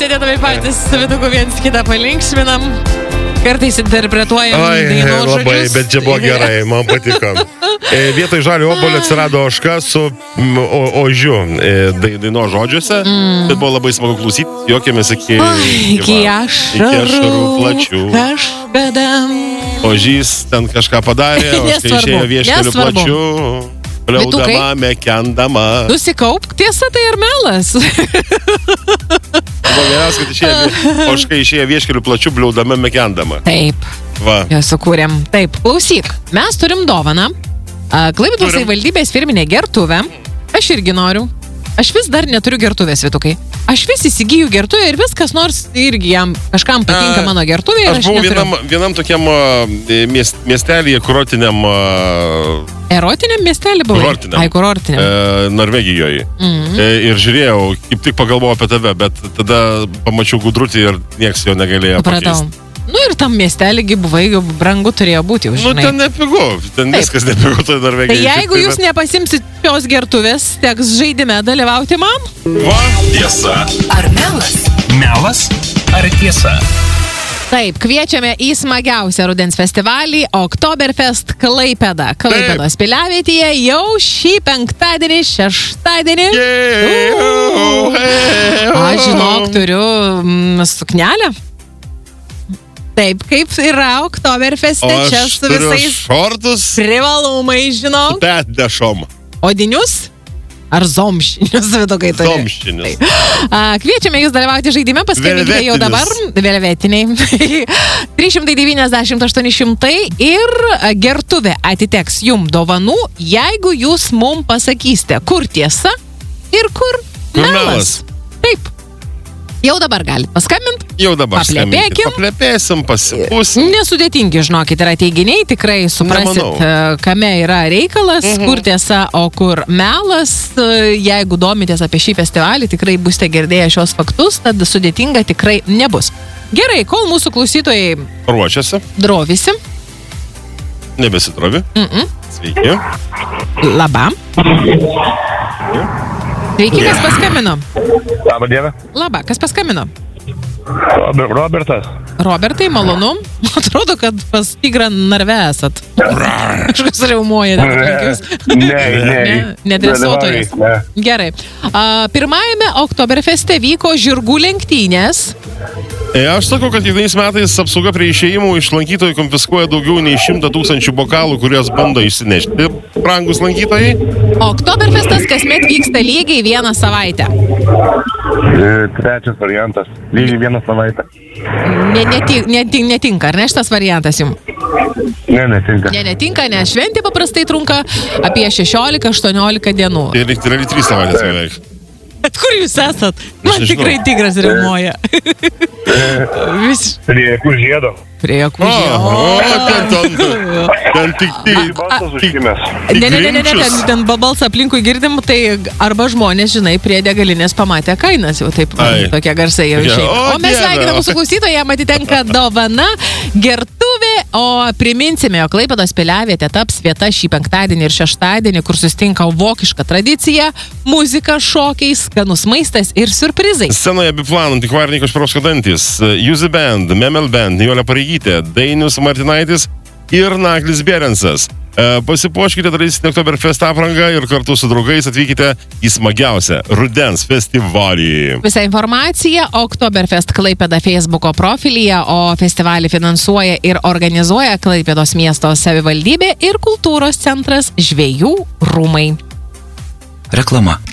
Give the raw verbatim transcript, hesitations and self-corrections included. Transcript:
sėdėdami patys savitukų viens kitą palinksminam. Kartais interpretuojam dainų žodžius. Labai, bet čia buvo gerai, man patiko. E, vietoj žalio obolio atsirado ožka su o, ožiu e, daino žodžiuose. Mm. Bet buvo labai smagu klausyti, juokėmės iki, iki ašarų plačių. Kažkada. Ožys ten kažką padarė, ožka išėjo vieškeliu plačiu. Pliaudama, mekendama. Nusikaup, tiesa tai ar melas? Buvo geras, kad išėjo, ožka išėjo vieškeliu plačiu, pliaudama, mekendama. Taip. Va. Jau sukūrėm. Taip, klausyk, mes turim dovaną. Klaipėdos savivaldybės firminė gertuvė. Aš irgi noriu. Aš vis dar neturiu gertuvės, Vytukai. Aš vis įsigiju gertuvę ir viskas nors irgi jam kažkam patinka mano gertuvė. Aš, aš buvau vienam, vienam tokiam miest, miestelėje kurortiniam... Erotiniam miestelį buvai? Kurortiniam. Ai, kurortiniam. E, Norvegijoje. Mm-hmm. E, ir žiūrėjau, kaip tik pagalvojau apie tave, bet tada pamačiau gudrutį ir nieks jo negalėjo pakeisti. Nu ir tam miestelį buvai, jau brangu turėjo būti, žinai. Nu ten nepigu, ten Taip. Viskas nepigu, tai Norvegija. Tai jeigu jūs bet... nepasimsit šios gertuvės, teks žaidime dalyvauti man? Va, tiesa. Ar melas? Melas ar tiesa? Taip, kviečiame į smagiausią rudens festivalį Oktoberfest Klaipėda. Klaipėdos piliavietėje jau šį penktadienį, šeštadienį. Yeah. Aš žinok, turiu mm, suknelę. Taip, kaip yra Oktoberfeste, čia su visais šortus, privalumai, žinok. Petdešom. Odinius? Ar zomšinius, Vytukai turi? Zomšinius. Kviečiame jūs dalyvauti žaidime, paskambinkite jau dabar. Velvetiniai. trys šimtai devyniasdešimt aštuoni šimtai ir gertuvė atiteks jum dovanų, jeigu jūs mum pasakysite, kur tiesa ir kur melas. Taip. Jau dabar galite paskambinti. Jau dabar skambinti. Paplepėsim, pasipūsim. Nesudėtingi, žinokit, yra teiginiai, tikrai suprasit, Nemanau. Kame yra reikalas, mhm. kur tiesa, o kur melas. Jeigu domitės apie šį festivalį, tikrai būsite girdėję šios faktus, tad sudėtinga tikrai nebus. Gerai, kol mūsų klausytojai ruošiasi, drovisi. Nebesitrovi. Mm-mm. Sveiki. Labą. Sveiki, kas paskambino? Labą dieną. Labą, kas paskambino? Robertas. Robertai, malonu. Atrodo, kad pas tigrą narve esat. Kažkas riaumoja. Ne, ne. Nedresuotojas. Gerai. Pirmajame Oktoberfeste vyko žirgų lenktynės. E, aš sakau, kad kiekvienais metais apsauga prie išėjimų iš lankytojų konfiskuoja daugiau nei šimtą tūkstančių bokalų, kuriuos bando išsinešti brangus lankytojai. Oktoberfestas kasmet vyksta lygiai vieną savaitę. Trečias variantas. Lygiai vieną savaitę. Ne, neti, neti, netinka, ar ne šitas variantas jums? Ne, netinka. Ne, netinka, nes šventė paprastai trunka apie šešiolika aštuoniolika dienų. Tai yra trys savaitės beveik. Bet kur jūs esat? Man tikrai tigras riaumoja. Vis... Prie kur žiedo. Prie kur žiedo. O, ten, ten, ten tik tik. Balsas užkimęs. Ne, ne, ne, ne, ten, ten balsą aplinkui girdim, tai arba žmonės, žinai, prie degalinės pamatė kainas, jau taip, Ai. Tokie garsai jau išeina. O, o mes sveikiname mūsų klausytojams, atitenka dovana gertuvė, o priminsime, jog Klaipėdos piliavietė taps vieta šį penktadienį ir šeštadienį, kur sustinka vokiška tradicija, muzika, šokiai, skanus maistas ir surprizai. Scenoje Biplan, antikvariniai Kašpirovskio dantys, Juzi Band, Memel Band, Nijolė Pareigytė, Dainius Martinaitis ir Naglis Berensas. Pasipuoškite tradicinę Oktoberfest aprangą ir kartu su draugais atvykite į smagiausią rudens festivalį. Visa informacija Oktoberfest Klaipėda Facebooko profilyje, o festivalį finansuoja ir organizuoja Klaipėdos miesto savivaldybė ir kultūros centras Žvejų rūmai. Reklama.